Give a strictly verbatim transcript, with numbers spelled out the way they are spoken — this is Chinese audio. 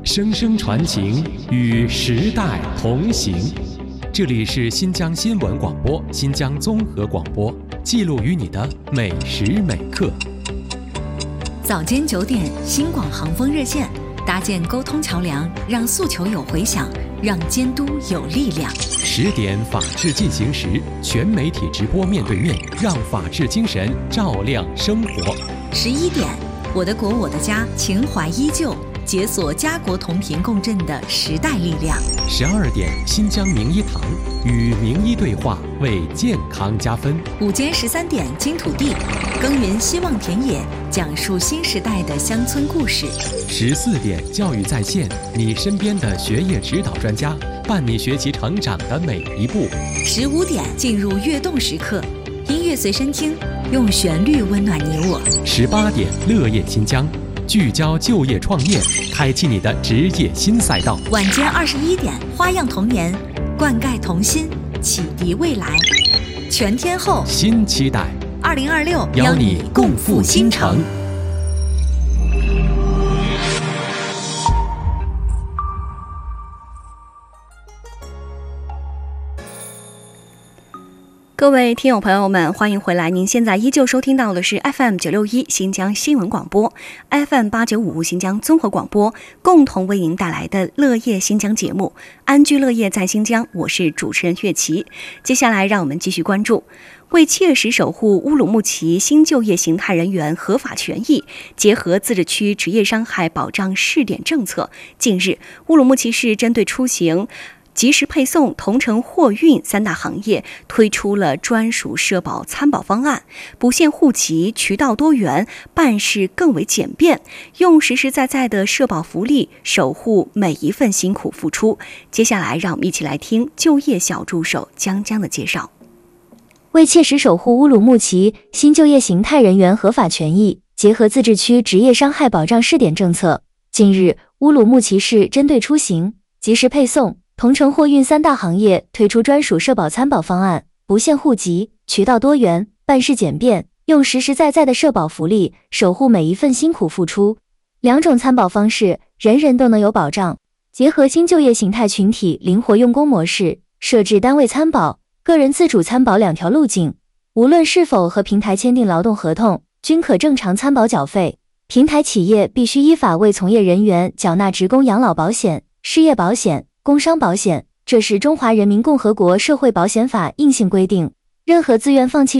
声声传情，与时代同行。这里是新疆新闻广播、新疆综合广播，记录于你的每时每刻。 早间九点，新广航风热线，搭建沟通桥梁，让诉求有回响，让监督有力量。 十点，法治进行时，全媒体直播面对面，让法治精神照亮生活。 十一点，我的国我的家，情怀依旧，解锁家国同频共振的时代力量。 十二点，新疆名医堂，与名医对话，为健康加分。 午间十三点，金土地，耕耘希望田野，讲述新时代的乡村故事。 十四点，教育在线，你身边的学业指导专家，伴你学习成长的每一步。 十五点，进入跃动时刻，音乐随身听，用旋律温暖你我。 十八点，乐业新疆，聚焦就业创业，开启你的职业新赛道。 晚间二十一点，花样童年，灌溉童心，启迪未来。全天候新期待， 二零二六邀你共赴新城。 各位听友朋友们，欢迎回来！您现在依旧收听到的是 F M 九六一新疆新闻广播 ，F M 八九五新疆综合广播，共同为您带来的乐业新疆节目，安居乐业在新疆。我是主持人岳琪。接下来，让我们继续关注，为切实守护乌鲁木齐新就业形态人员合法权益，结合自治区职业伤害保障试点政策，近日，乌鲁木齐市针对出行即时配送、同城货运三大行业推出了专属社保参保方案，不限户籍，渠道多元，办事更为简便，用实实在在的社保福利守护每一份辛苦付出。接下来，让我们一起来听就业小助手江江的介绍。 为切实守护乌鲁木齐新就业形态人员合法权益，结合自治区职业伤害保障试点政策，近日，乌鲁木齐市针对出行、即时配送、同城货运三大行业推出专属社保参保方案，不限户籍，渠道多元，办事简便，用实实在在的社保福利守护每一份辛苦付出。两种参保方式，人人都能有保障。结合新就业形态群体灵活用工模式，设置单位参保、个人自主参保两条路径。无论是否和平台签订劳动合同，均可正常参保缴费。平台企业必须依法为从业人员缴纳职工养老保险、失业保险、工伤保险，这是中华人民共和国社会保险法硬性规定。任何自愿放弃